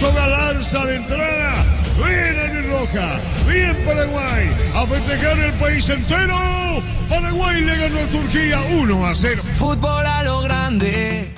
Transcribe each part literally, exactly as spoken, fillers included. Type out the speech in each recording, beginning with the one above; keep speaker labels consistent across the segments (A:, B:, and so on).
A: puso Galarza de entrada. Bien Roja, bien Paraguay. A festejar el país entero. Paraguay le ganó a Turquía uno a cero.
B: Fútbol a lo grande.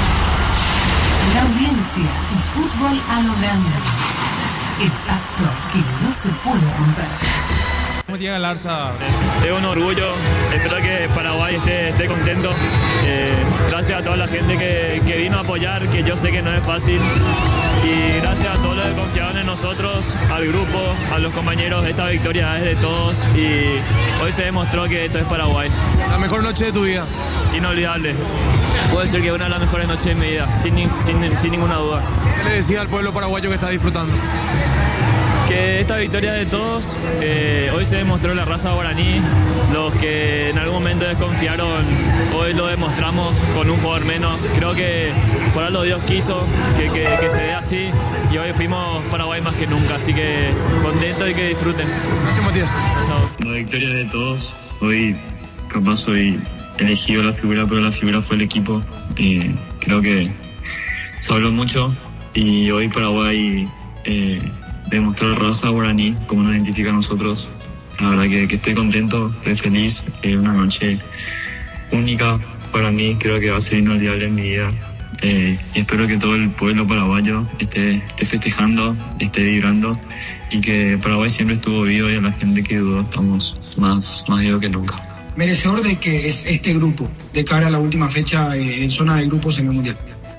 C: La audiencia y fútbol a lo grande. El pacto que no se puede romper.
D: ¿Cómo llega Galarza?
E: Es un orgullo, espero que Paraguay esté, esté contento. Eh, gracias a toda la gente que, que vino a apoyar, que yo sé que no es fácil. Y gracias a todos los que confiaron en nosotros, al grupo, a los compañeros. Esta victoria es de todos y hoy se demostró que esto es Paraguay.
D: La mejor noche de tu vida.
E: Inolvidable. Puedo decir que es una de las mejores noches de mi vida, sin, sin, sin ninguna duda.
D: ¿Qué le decía al pueblo paraguayo que está disfrutando?
E: Que esta victoria de todos, eh, hoy se demostró la raza guaraní. Los que en algún momento desconfiaron, hoy lo demostramos con un jugador menos. Creo que por algo Dios quiso que, que, que se dé así y hoy fuimos Paraguay más que nunca. Así que contento y que disfruten.
D: Gracias, Matías.
E: La victoria de todos. Hoy capaz soy elegido la figura, pero la figura fue el equipo. Eh, creo que se habló mucho y hoy Paraguay eh, demostró la raza guaraní, como nos identifica a nosotros. La verdad que, que estoy contento, estoy feliz. Es una noche única para mí, creo que va a ser inolvidable en mi vida. Eh, y espero que todo el pueblo paraguayo esté, esté festejando, esté vibrando y que Paraguay siempre estuvo vivo y a la gente que dudó estamos más, más vivos que nunca.
F: ¿Merecedor de que es este grupo de cara a la última fecha eh, en zona de grupos en el Mundial?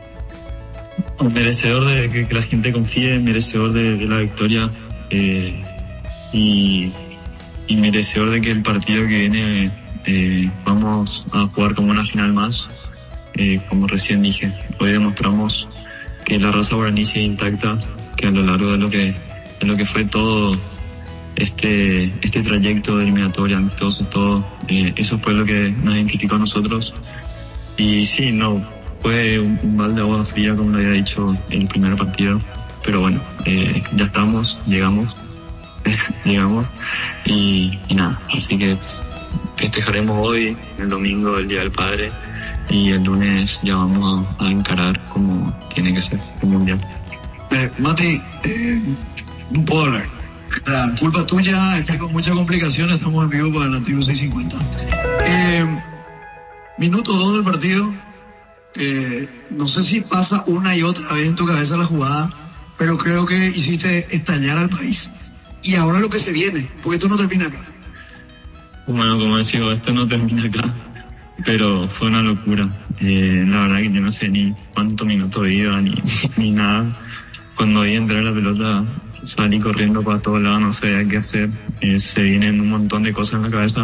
E: Merecedor de que, que la gente confíe, merecedor de, de la victoria eh, y, y merecedor de que el partido que viene eh, vamos a jugar como una final más. Eh, como recién dije, hoy demostramos que la raza guaraní sigue intacta, que a lo largo de lo que, de lo que fue todo este, este trayecto de eliminatoria, amistoso, todo, eh, eso fue lo que nos identificó a nosotros. Y sí, no, fue un, un balde de agua fría, como lo había dicho en el primer partido, pero bueno, eh, ya estamos, llegamos, llegamos y, y nada, así que festejaremos hoy, el domingo, el Día del Padre. Y el lunes ya vamos a, a encarar como tiene que ser el Mundial.
F: Eh, Mati, eh, no puedo hablar. La culpa tuya, estoy con mucha complicación, estamos en vivo para la tribu seiscientos cincuenta. Eh, minuto dos del partido. Eh, no sé si pasa una y otra vez en tu cabeza la jugada, pero creo que hiciste estallar al país. Y ahora lo que se viene, porque esto no termina acá.
E: Bueno, como decía, esto no termina acá. Pero fue una locura. Eh, la verdad que yo no sé ni cuántos minutos iba ni, ni nada. Cuando vi entrar la pelota salí corriendo para todos lados, no sabía qué hacer. Eh, se vienen un montón de cosas en la cabeza.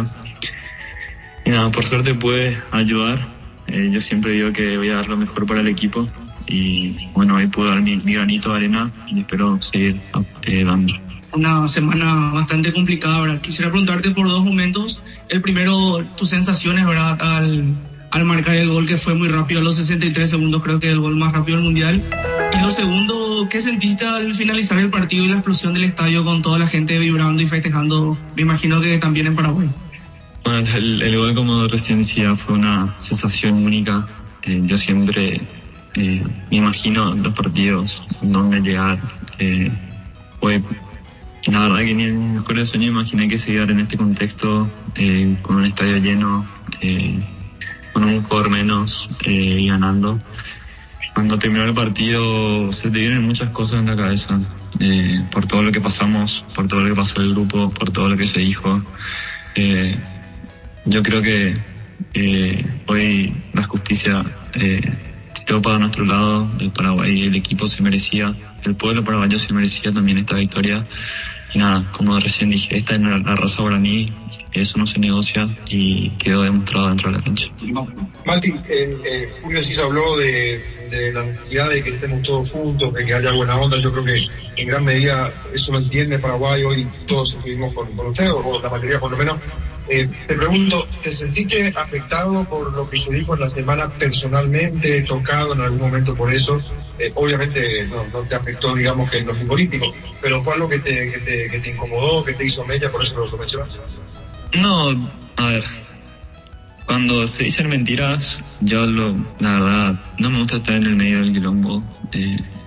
E: Y nada, por suerte pude ayudar. Eh, yo siempre digo que voy a dar lo mejor para el equipo. Y bueno, hoy pude dar mi, mi granito de arena y espero seguir eh, dando.
G: Una semana bastante complicada, ¿verdad? Quisiera preguntarte por dos momentos. El primero, tus sensaciones, ¿verdad? Al, al marcar el gol, que fue muy rápido, a los sesenta y tres segundos, creo que el gol más rápido del Mundial. Y lo segundo, ¿qué sentiste al finalizar el partido y la explosión del estadio con toda la gente vibrando y festejando? Me imagino que también en Paraguay.
E: Bueno, el, el gol, como recién decía, fue una sensación única. Eh, yo siempre eh, me imagino los partidos donde llegar. Eh, fue... La verdad que ni en mi mejor sueño imaginé que se iba a dar en este contexto, eh, con un estadio lleno, eh, con un jugador menos eh, y ganando. Cuando terminó el partido se te vienen muchas cosas en la cabeza, eh, por todo lo que pasamos, por todo lo que pasó el grupo, por todo lo que se dijo. Eh, yo creo que eh, hoy la justicia eh, tiró para nuestro lado. El Paraguay, el equipo se merecía, el pueblo paraguayo se merecía también esta victoria. Y nada, como recién dije, esta es la, la raza guaraní, eso no se negocia y quedó demostrado dentro de la cancha.
H: Mati, eh, eh, Julio sí se habló de, de la necesidad de que estemos todos juntos, de que haya buena onda. Yo creo que en gran medida eso lo entiende Paraguay. Hoy todos estuvimos con, con ustedes, o la mayoría por lo menos. Eh, te pregunto, ¿te sentiste afectado por lo que se dijo en la semana personalmente, tocado en algún momento por eso? Eh, obviamente no, no te afectó, digamos, que en lo futbolístico, pero fue algo que te, que te, que te incomodó, que te hizo mella, por eso lo mencionaste.
E: No, a ver, cuando se dicen mentiras, yo lo, la verdad, no me gusta estar en el medio del quilombo. Eh,